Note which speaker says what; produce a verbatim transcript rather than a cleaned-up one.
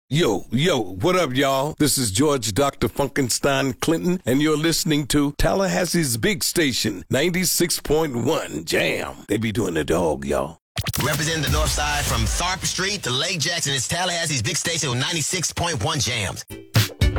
Speaker 1: Yo, yo, what up, y'all? This is George Doctor Funkenstein Clinton, and you're listening to Tallahassee's big station, ninety-six point one Jam. They be doing the dog, y'all.
Speaker 2: Representing the North Side from Tharp Street to Lake Jackson, it's Tallahassee's big station with ninety-six point one Jams.